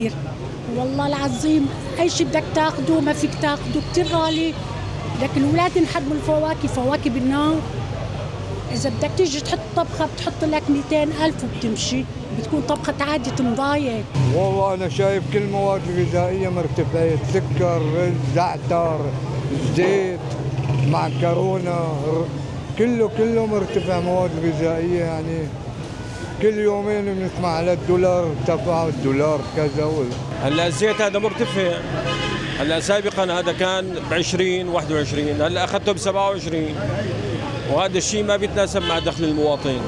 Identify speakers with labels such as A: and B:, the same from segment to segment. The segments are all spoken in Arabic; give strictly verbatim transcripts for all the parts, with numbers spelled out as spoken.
A: والله العظيم اي شيء بدك تاخده ما فيك تاخده، كثير غالي. لكن الاولاد انحرموا الفواكه، فواكه بالنار. اذا بدك تيجي تحط طبخه بتحط لك مئتين ألف وبتمشي، بتكون طبخه عادة مضايق.
B: والله انا شايف كل المواد الغذائيه مرتفعه، سكر، رز، زعتر، زيت، معكرونه، كله كله مرتفع مواد غذائيه. يعني كل يومين بنسمع على الدولار ارتفع، الدولار كذا.
C: هلا الزيت هذا مرتفع. هلا سابقا هذا كان ب عشرين واحد وعشرين، هلا اخذته ب سبعة وعشرين، وهذا الشيء ما بيتناسب مع دخل المواطن.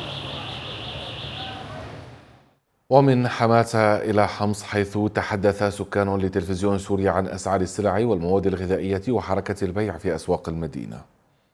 D: ومن حماة إلى حمص، حيث تحدث سكان لتلفزيون سوريا عن أسعار السلع والمواد الغذائية وحركة البيع في أسواق المدينة.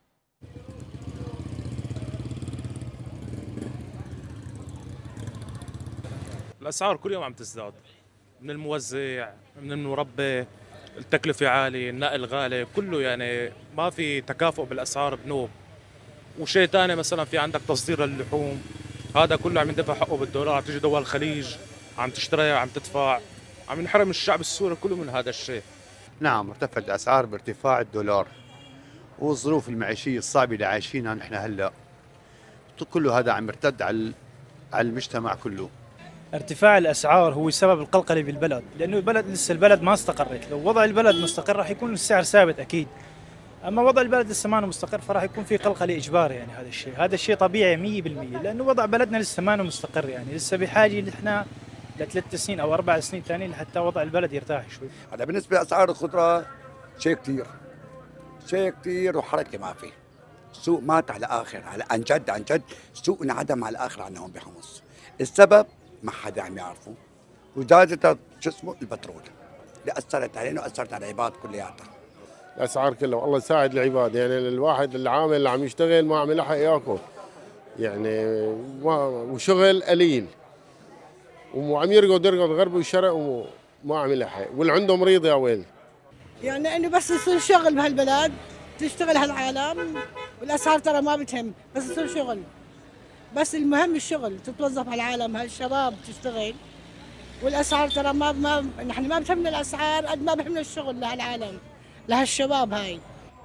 E: الأسعار كل يوم عم تزداد، من الموزع، من المربى، التكلفة عالية، النقل غالي، كله يعني ما في تكافؤ بالأسعار بنوب. وشيء ثاني مثلا في عندك تصدير اللحوم، هذا كله عم يندفع حقه بالدولار، تيجي دول الخليج عم تشتري عم تدفع، عم ينحرم الشعب السوري كله من هذا الشيء.
F: نعم، ارتفعت الأسعار بارتفاع الدولار والظروف المعيشية الصعبة اللي عايشينها نحن هلا، كله هذا عم يرتد على على المجتمع كله.
G: ارتفاع الأسعار هو سبب القلقلة بالبلد، لأنه البلد لسه البلد ما استقرت. لو وضع البلد مستقر راح يكون السعر ثابت أكيد، أما وضع البلد لسه ما مستقر فراح يكون في قلقلة إجباري. يعني هذا الشيء هذا الشيء طبيعي مية بالمية، لأنه وضع بلدنا لسه ما مستقر، يعني لسه بحاجة نحن لثلاث سنين أو أربع سنين ثانيين لحتى وضع البلد يرتاح شوي.
H: هذا بالنسبة لأسعار الخضرة شيء كثير شيء كثير وحركة ما في. السوق مات على الآخر، على عن جد عن جد السوق انعدم على الآخر عنا هون بحمص. السبب ما حدا عم يعرفه، وزادت شو اسمه البترول اللي أثرت علينا وأثرت على العباد كلياتها.
I: الأسعار كلها والله يساعد العباد، يعني الواحد العامل اللي عم يشتغل ما عم يلحق ياكل، يعني وشغل قليل وعم يرقد يرقد غرب والشرق وما عم يلحق، واللي عنده مريض يا ويل.
J: يعني انه بس يصير شغل بهالبلد تشتغل هالعالم، والاسعار ترى ما بتهم، بس يصير شغل. بس المهم الشغل، تتوظف هالعالم، هالشباب تشتغل، والاسعار ترى ما ما نحن ما بتهمنا الاسعار قد ما بهمنا الشغل لهالعالم، لهالشباب هاي.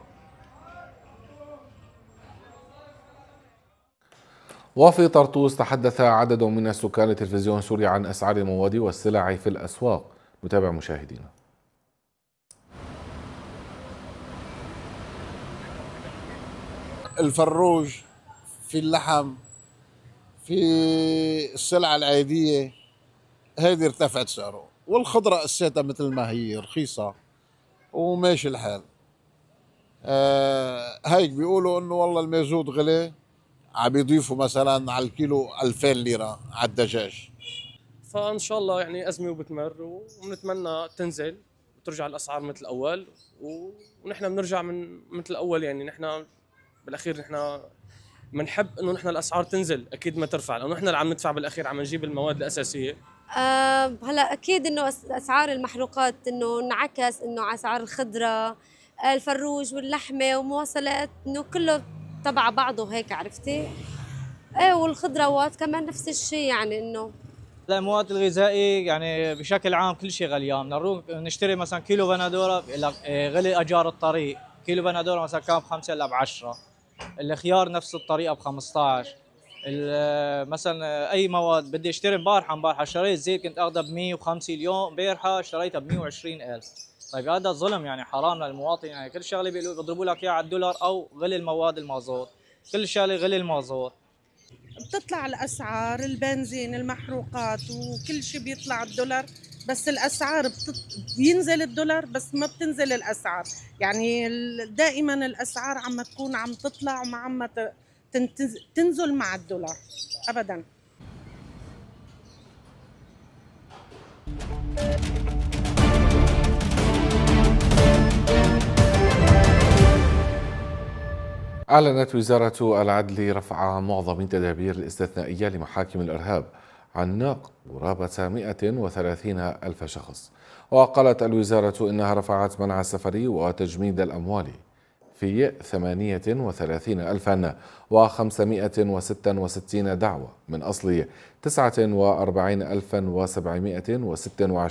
D: وفي طرطوس تحدث عدد من السكان لتلفزيون سوريا عن أسعار المواد والسلع في الأسواق. نتابع مشاهدينا.
K: الفروج، في اللحم، في السلع العادية هذه ارتفعت سعره، والخضرة قسيتها مثل ما هي رخيصة وماشي الحال. آه هيك بيقولوا انه والله المازوت غلي، عم يضيفوا مثلا على الكيلو ألفين ليرة على الدجاج.
L: فان شاء الله يعني ازمه وبتمر، ونتمنى تنزل وترجع الاسعار مثل الاول، ونحن بنرجع من مثل الاول. يعني نحن بالاخير نحن بنحب انه نحن الاسعار تنزل اكيد ما ترفع، لانه نحن اللي عم ندفع بالاخير، عم نجيب المواد الاساسيه.
M: أه هلا اكيد انه اسعار المحروقات انه انعكس، انه اسعار الخضره، الفروج واللحمه ومواصلات، انه كله تبع بعضه هيك، عرفتي؟ ايه، والخضروات كمان نفس الشيء، يعني انه
G: المواد الغذائيه يعني بشكل عام كل شيء غليان. نروح نشتري مثلا كيلو بندوره غلي اجار الطريق، كيلو بندوره مثلا كان بخمسه الا بعشره، الخيار نفس الطريقه ب خمسطعش. مثلا اي مواد بدي اشتري امبارحه امبارحه اشتريت زيت كنت اخذها ب مية وخمسة، اليوم امبارحه اشتريتها ب مية وعشرين ألف. طيب هذا ظلم، يعني حرام للمواطن. يعني كل شغله بيضربوا لك اياها على الدولار او غلي المواد المازوت، كل شغله غلي المازوت.
N: بتطلع الاسعار، البنزين، المحروقات، وكل شيء بيطلع الدولار، بس الاسعار بتط... بينزل الدولار بس ما بتنزل الاسعار. يعني دائما الاسعار عم تكون عم تطلع وما عم تنتز... تنزل مع الدولار ابدا.
D: أعلنت وزارة العدل رفع معظم التدابير الاستثنائية لمحاكم الإرهاب عن قرابة مئة وثلاثين ألف شخص. وقالت الوزارة إنها رفعت منع السفر وتجميد الأموال في ثمانية وثلاثين ألفا وخمسمائة وستة وستين دعوة من أصل تسعة وأربعين ألفا وسبعمائة وستة وعشرين